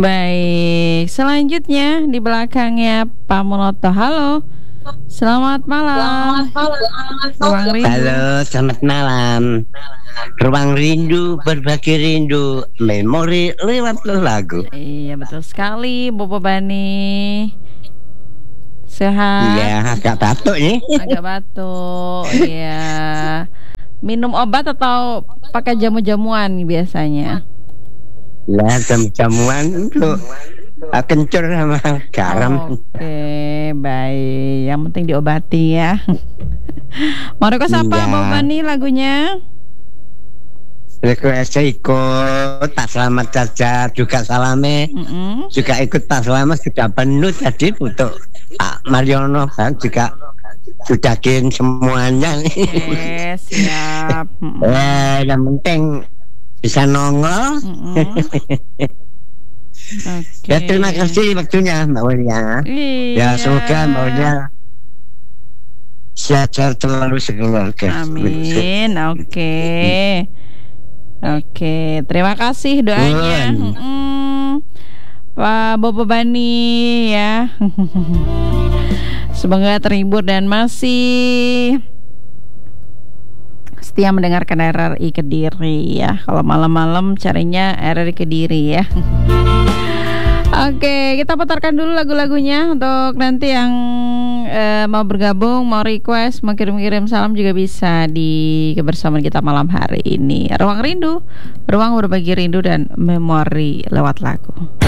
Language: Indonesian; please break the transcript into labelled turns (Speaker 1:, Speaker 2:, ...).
Speaker 1: Baik, selanjutnya di belakangnya Pak Munoto. Halo, selamat malam. Ruang Rindu.
Speaker 2: Halo, selamat malam. Ruang Rindu, berbagi rindu, memori lewat lagu.
Speaker 1: Iya, betul sekali, Bobo Bani. Sehat?
Speaker 2: Iya, agak batuk nih.
Speaker 1: Agak batuk, iya. Minum obat atau pakai jamu-jamuan biasanya?
Speaker 2: Lah, jamuan untuk kencur sama garam.
Speaker 1: Oke, baik. Yang penting diobati ya. Mau request apa,
Speaker 2: Iya.
Speaker 1: Bobo Bani lagunya?
Speaker 2: Request ikut tak selamat saja juga salame. Juga ikut tak selamat sudah penuh tadi untuk Pak Mariono kan juga sudahin semuanya.
Speaker 1: Oke, siap.
Speaker 2: Yang penting bisa nongol.
Speaker 1: Oke.
Speaker 2: Ya terima kasih waktunya Mbak Ulia.
Speaker 1: Iya.
Speaker 2: Ya semoga Mbak Ulia sehat selalu sekeluarga.
Speaker 1: Amin. Oke. Oke, terima kasih doanya. Pak Bobo Bani ya. Semoga terhibur dan masih setia mendengarkan RRI Kediri ya. Kalau malam-malam carinya RRI Kediri ya. Oke, kita putarkan dulu lagu-lagunya untuk nanti yang mau bergabung, mau request, mau kirim-kirim salam juga bisa di kebersamaan kita malam hari ini. Ruang Rindu, ruang berbagi rindu dan memori lewat lagu.